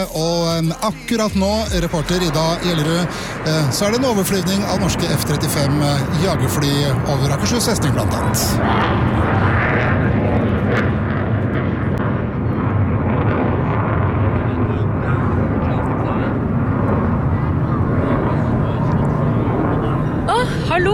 Og akkurat nå, reporter Ida Gjellerud, så det en overflyvning av norske F-35 jagerfly over Akershus festning blant annet. Hallo!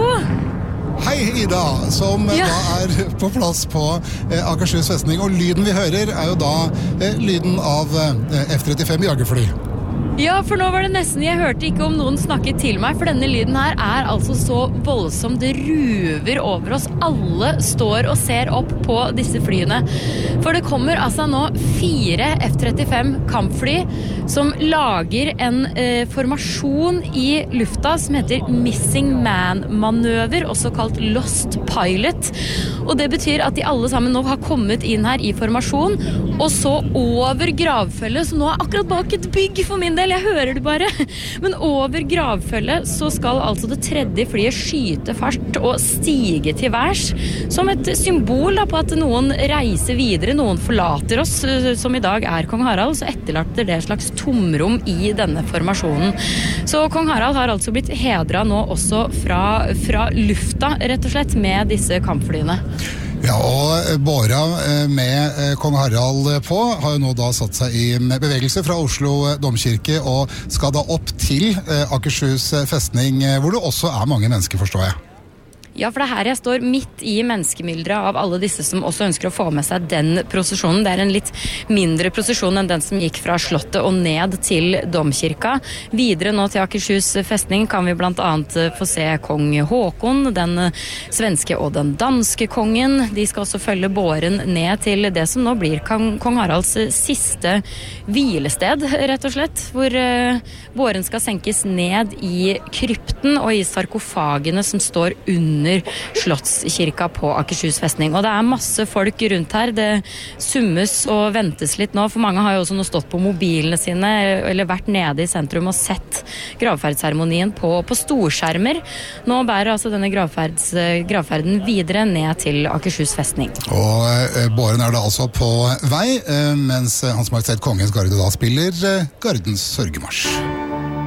Hei Ida, som da på plass på Akershus festning, og lyden vi hører jo da lyden av F-35 jagerfly. Ja, for nå var det nesten, jeg hørte ikke om noen snakket til meg, for denne lyden her altså så voldsom, det ruver over oss. Alle står og ser opp på disse flyene. For det kommer altså nå 4 F-35 kampfly som lager en formasjon i lufta som heter Missing Man-manøver, også kalt Lost Pilot. Og det betyr at de alle sammen nå har kommet inn her i formasjon, og så over gravfølget, som nå akkurat bak et bygg for min del. Jeg hører det bare. Men over gravfølget så skal altså det tredje flyet skyte fart og stige til værs, som et symbol på at noen reiser videre, noen forlater oss, som i dag Kong Harald, så etterlater det slags tomrom i denne formasjonen. Så Kong Harald har altså blitt hedret nå også fra lufta, rett og slett, med disse kampflyene. Ja, og båra med Kong Harald på har jo nå da satt seg i bevegelse fra Oslo Domkirke og skal da opp til Akershus festning, hvor det også mange mennesker, forstår jeg. Ja, for det her jeg står midt i menneskemyldret av alle disse som også ønsker å få med seg den prosesjonen. Det en litt mindre prosesjon enn den som gikk fra Slottet og ned til Domkirka. Videre nå til Akershus festning kan vi blant annet få se kong Håkon, den svenske og den danske kongen. De skal også følge båren ned til det som nå blir kong Haralds siste hvilested, rett og slett, hvor båren skal senkes ned i krypten og i sarkofagene som står under Slottskirka på Akershus festning. Og det masse folk rundt her. Det summes og ventes litt nå, for mange har jo også nå stått på mobilene sine eller vært nede i sentrum og sett gravferdsseremonien på storskjermer. Nå bærer altså denne gravferden videre ned til Akershus festning. Og båren da altså på vei, mens Hans Majestet Kongens Garde da spiller Gardens sørgemarsj.